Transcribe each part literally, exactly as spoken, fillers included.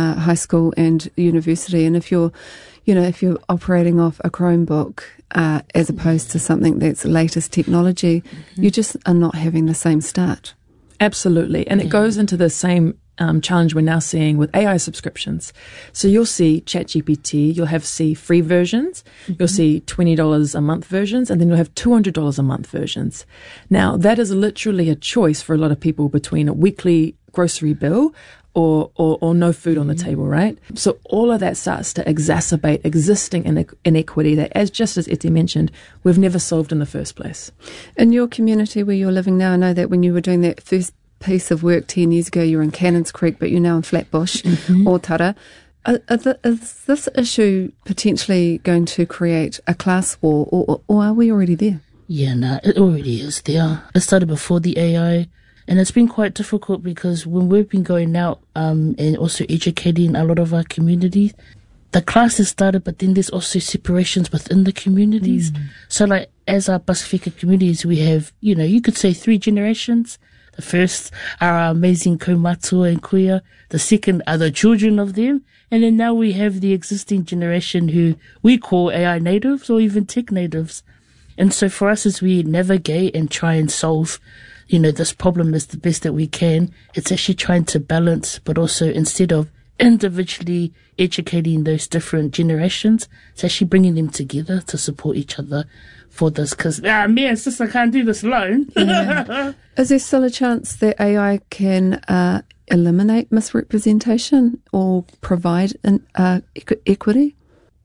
uh, high school and university. And if you're, you know, if you're operating off a Chromebook uh, as opposed to something that's latest technology, mm-hmm. you just are not having the same start. Absolutely. And it goes into the same um, challenge we're now seeing with A I subscriptions. So you'll see ChatGPT, you'll have see free versions, mm-hmm. you'll see twenty dollars a month versions, and then you'll have two hundred dollars a month versions. Now, that is literally a choice for a lot of people between a weekly grocery bill or, or, or no food on the table, right? So all of that starts to exacerbate existing ine- inequity that, as just as Eti mentioned, we've never solved in the first place. In your community where you're living now, I know that when you were doing that first piece of work ten years ago, you were in Cannons Creek, but you're now in Flatbush, mm-hmm. or Tara. Are, are the, is this issue potentially going to create a class war, or, or are we already there? Yeah, no, it already is there. It started before the A I. And it's been quite difficult because when we've been going out um, and also educating a lot of our communities, the classes started, but then there's also separations within the communities. Mm. So like as our Pasifika communities, we have, you know, you could say three generations. The first are our amazing Kaumatua and Kuia. The second are the children of them. And then now we have the existing generation who we call A I natives or even tech natives. And so for us, as we navigate and try and solve, you know, this problem is the best that we can, it's actually trying to balance, but also instead of individually educating those different generations, it's actually bringing them together to support each other for this. Because, ah, me and sister can't do this alone. Yeah. Is there still a chance that A I can uh, eliminate misrepresentation or provide an, uh, equ- equity?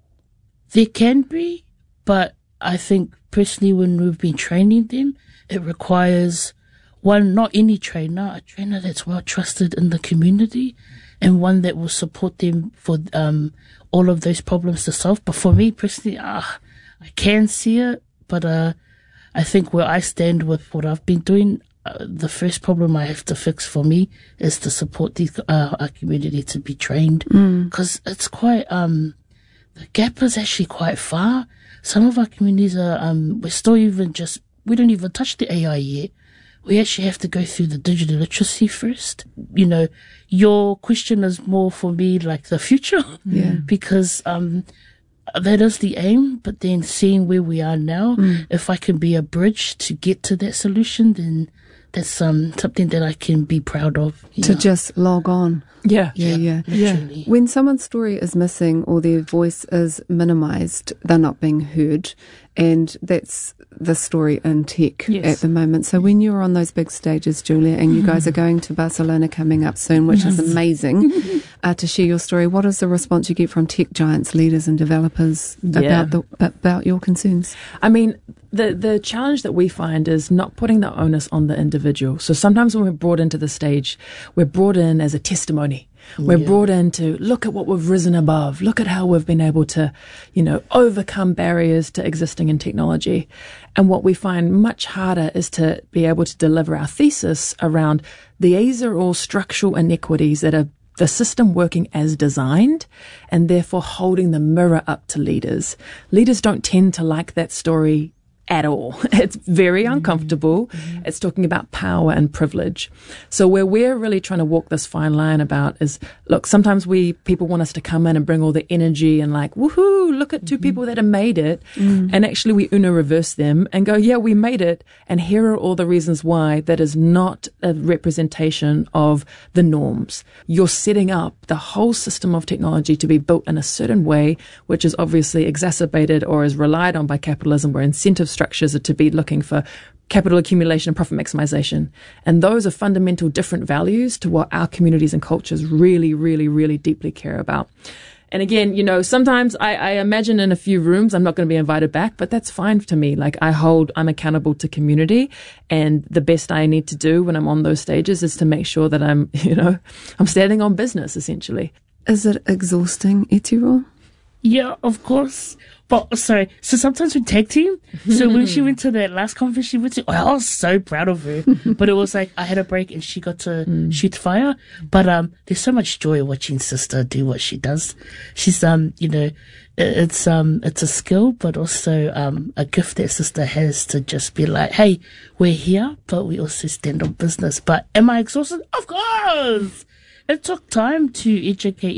There can be, but I think personally when we've been training them, it requires one, not any trainer, a trainer that's well trusted in the community and one that will support them for um, all of those problems to solve. But for me personally, uh, I can see it, but uh, I think where I stand with what I've been doing, uh, the first problem I have to fix for me is to support these, uh, our community to be trained, because mm. it's quite, um, the gap is actually quite far. Some of our communities are, um, we're still even just, we don't even touch the A I yet. We actually have to go through the digital literacy first. You know, your question is more for me like the future. Yeah. Because, um, that is the aim, but then seeing where we are now, mm. if I can be a bridge to get to that solution, then that's um something that I can be proud of. To know? just log on. Yeah. Yeah, yeah. Literally. Yeah. When someone's story is missing or their voice is minimised, they're not being heard. And that's the story in tech yes. at the moment. So when you're on those big stages, Julia, and you guys are going to Barcelona coming up soon, which yes. is amazing, uh, to share your story, what is the response you get from tech giants, leaders and developers yeah. about the about your concerns? I mean, the the challenge that we find is not putting the onus on the individual. So sometimes when we're brought into the stage, we're brought in as a testimony. We're yeah. brought in to look at what we've risen above. Look at how we've been able to, you know, overcome barriers to existing in technology. And what we find much harder is to be able to deliver our thesis around these are all structural inequities that are the system working as designed and therefore holding the mirror up to leaders. Leaders don't tend to like that story at all. It's very uncomfortable. Mm-hmm. It's talking about power and privilege. So where we're really trying to walk this fine line about is, look, sometimes we people want us to come in and bring all the energy and like, woohoo, look at two mm-hmm. people that have made it. Mm. And actually we Uno reverse them and go, yeah, we made it. And here are all the reasons why that is not a representation of the norms. You're setting up the whole system of technology to be built in a certain way, which is obviously exacerbated or is relied on by capitalism, where incentive structures are to be looking for capital accumulation and profit maximization. And those are fundamental different values to what our communities and cultures really, really, really deeply care about. And again, you know, sometimes I, I imagine in a few rooms I'm not going to be invited back, but that's fine to me. Like I hold, I'm accountable to community, and the best I need to do when I'm on those stages is to make sure that I'm, you know, I'm standing on business essentially. Is it exhausting, Etiro? Yeah, of course. But, sorry, so sometimes we tag team. So when she went to that last conference she went to, oh, I was so proud of her. But it was like, I had a break and she got to mm. shoot fire. But um, there's so much joy watching sister do what she does. She's, um, you know, it's um, it's a skill, but also um, a gift that sister has to just be like, hey, we're here, but we also stand on business. But am I exhausted? Of course! It took time to educate